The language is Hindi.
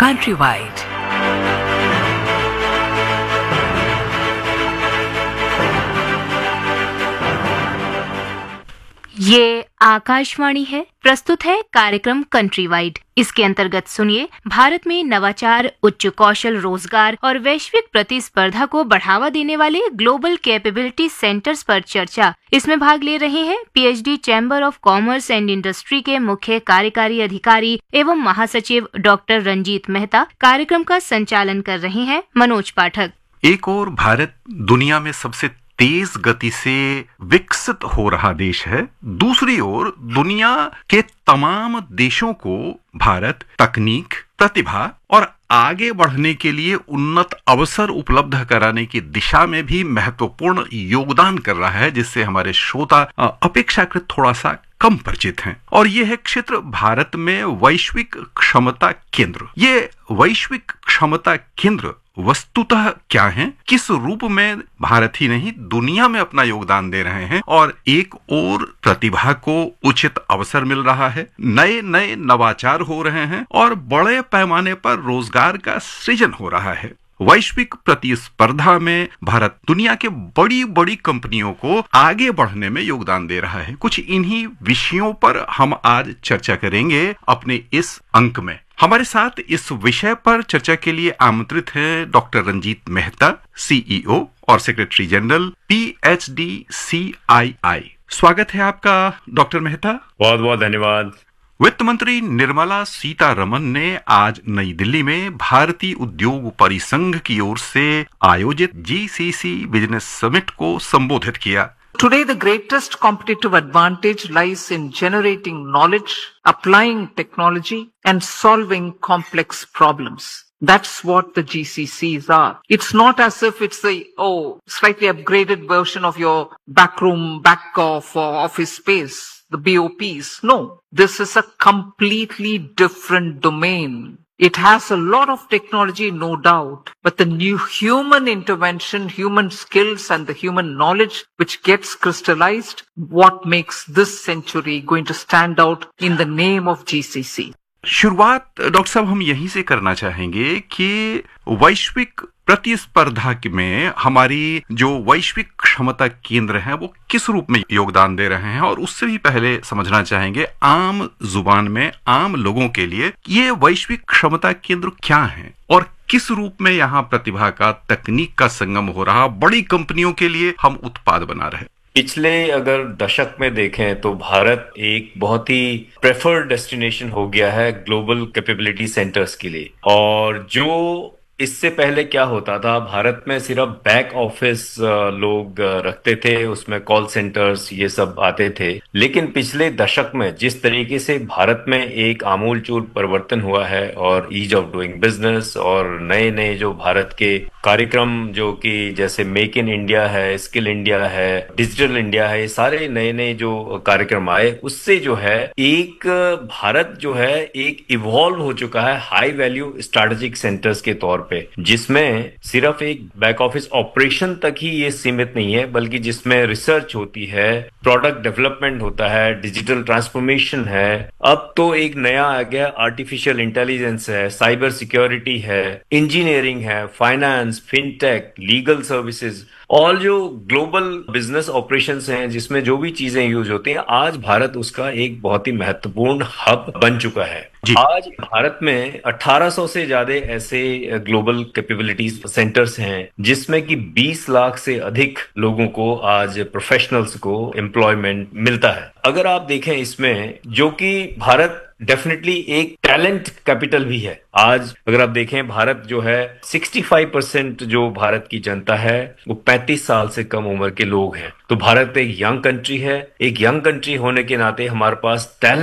Countrywide. ये आकाशवाणी है। प्रस्तुत है कार्यक्रम कंट्री वाइड। इसके अंतर्गत सुनिए भारत में नवाचार, उच्च कौशल रोजगार और वैश्विक प्रतिस्पर्धा को बढ़ावा देने वाले ग्लोबल कैपेबिलिटी सेंटर्स पर चर्चा। इसमें भाग ले रहे हैं PhD chamber of commerce and industry के मुख्य कार्यकारी अधिकारी एवं महासचिव डॉक्टर रंजीत मेहता। कार्यक्रम का संचालन कर रहे हैं मनोज पाठक। एक और भारत दुनिया में सबसे तेज गति से विकसित हो रहा देश है, दूसरी ओर दुनिया के तमाम देशों को भारत तकनीक, प्रतिभा और आगे बढ़ने के लिए उन्नत अवसर उपलब्ध कराने की दिशा में भी महत्वपूर्ण योगदान कर रहा है, जिससे हमारे श्रोता अपेक्षाकृत थोड़ा सा कम परिचित हैं। और यह है क्षेत्र भारत में वैश्विक क्षमता केंद्र। ये वैश्विक क्षमता केंद्र वस्तुतः क्या है, किस रूप में भारत ही नहीं दुनिया में अपना योगदान दे रहे हैं, और एक और प्रतिभा को उचित अवसर मिल रहा है, नए नए नवाचार हो रहे हैं और बड़े पैमाने पर रोजगार का सृजन हो रहा है। वैश्विक प्रतिस्पर्धा में भारत दुनिया के बड़ी बड़ी कंपनियों को आगे बढ़ने में योगदान दे रहा है। कुछ इन्हीं विषयों पर हम आज चर्चा करेंगे अपने इस अंक में। हमारे साथ इस विषय पर चर्चा के लिए आमंत्रित है डॉक्टर रंजीत मेहता, सीईओ और सेक्रेटरी जनरल PHDCII। स्वागत है आपका डॉक्टर मेहता। बहुत बहुत धन्यवाद। वित्त मंत्री निर्मला सीतारमन ने आज नई दिल्ली में भारतीय उद्योग परिसंघ की ओर से आयोजित GCC बिजनेस समिट को संबोधित किया। Today, the greatest competitive advantage lies in generating knowledge, applying technology, and solving complex problems. That's what the GCCs are. It's not as if it's the, slightly upgraded version of your backroom, back of office space, the BOPs. No, this is a completely different domain. It has a lot of technology, no doubt, but the new human intervention, human skills and the human knowledge which gets crystallized, what makes this century going to stand out in the name of GCC. शुरुआत डॉक्टर साहब हम यहीं से करना चाहेंगे कि वैश्विक प्रतिस्पर्धा में हमारी जो वैश्विक क्षमता केंद्र है वो किस रूप में योगदान दे रहे हैं, और उससे भी पहले समझना चाहेंगे आम जुबान में आम लोगों के लिए ये वैश्विक क्षमता केंद्र क्या है और किस रूप में यहाँ प्रतिभा का, तकनीक का संगम हो रहा, बड़ी कंपनियों के लिए हम उत्पाद बना रहे। पिछले अगर दशक में देखें तो भारत एक बहुत ही प्रेफर्ड डेस्टिनेशन हो गया है ग्लोबल कैपेबिलिटी सेंटर्स के लिए। और जो इससे पहले क्या होता था, भारत में सिर्फ बैक ऑफिस लोग रखते थे, उसमें कॉल सेंटर्स ये सब आते थे। लेकिन पिछले दशक में जिस तरीके से भारत में एक आमूलचूल परिवर्तन हुआ है और ईज ऑफ डूइंग बिजनेस और नए नए जो भारत के कार्यक्रम जो कि जैसे मेक इन इंडिया है, स्किल इंडिया है, डिजिटल इंडिया है, ये सारे नए नए जो कार्यक्रम आए, उससे जो है एक भारत जो है एक इवॉल्व हो चुका है हाई वैल्यू स्ट्रेटेजिक सेंटर्स के तौर पे, जिसमें सिर्फ एक बैक ऑफिस ऑपरेशन तक ही ये सीमित नहीं है, बल्कि जिसमें रिसर्च होती है, प्रोडक्ट डेवलपमेंट होता है, डिजिटल ट्रांसफॉर्मेशन है, अब तो एक नया आ गया आर्टिफिशियल इंटेलिजेंस है, साइबर सिक्योरिटी है, इंजीनियरिंग है, फाइनेंस, फिनटेक, लीगल सर्विसेज, और जो ग्लोबल बिजनेस ऑपरेशंस हैं जिसमें जो भी चीजें यूज होती हैं, आज भारत उसका एक बहुत ही महत्वपूर्ण हब बन चुका है। आज भारत में 1800 से ज्यादा ऐसे ग्लोबल कैपेबिलिटी सेंटर्स हैं जिसमें कि 20 लाख से अधिक लोगों को आज प्रोफेशनल्स को एम्प्लॉयमेंट मिलता है। अगर आप देखें इसमें जो कि भारत डेफिनेटली एक टैलेंट कैपिटल भी है। आज अगर आप देखें भारत जो है 65% जो भारत की जनता है वो 35 साल से कम उम्र के लोग हैं। तो भारत एक यंग कंट्री है। एक यंग कंट्री होने के नाते हमारे पास टैलेंट